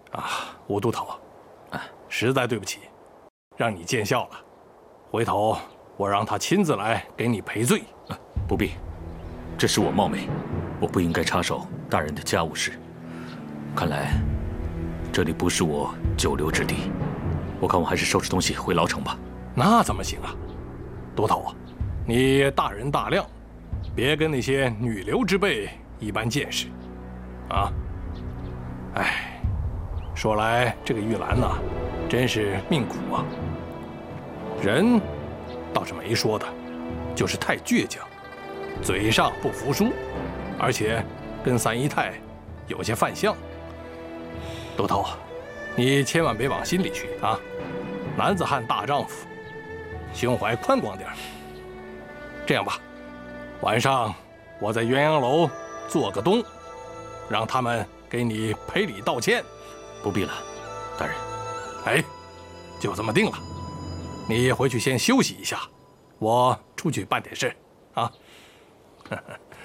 吴都头，实在对不起，让你见笑了。回头我让他亲自来给你赔罪。 不必，这是我冒昧，我不应该插手大人的家务事。看来这里不是我久留之地，我看我还是收拾东西回牢城吧。 那怎么行啊，都头，你大人大量，别跟那些女流之辈一般见识，啊！哎，说来这个玉兰呐，真是命苦啊。人倒是没说的，就是太倔强，嘴上不服输，而且跟三姨太有些犯相。都头，你千万别往心里去啊！男子汉大丈夫，胸怀宽广点儿。这样吧，晚上我在鸳鸯楼做个东，让他们给你赔礼道歉。 不必了，大人。 哎，就这么定了。你回去先休息一下，我出去办点事啊。